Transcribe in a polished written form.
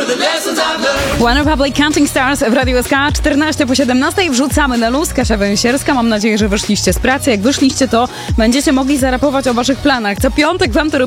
One Republic, Counting Stars w Radiu SK, 14 po 17. Wrzucamy na luz. Kasia Węsierska. Mam nadzieję, że wyszliście z pracy. Jak wyszliście, to będziecie mogli zarapować o waszych planach. Co piątek wam to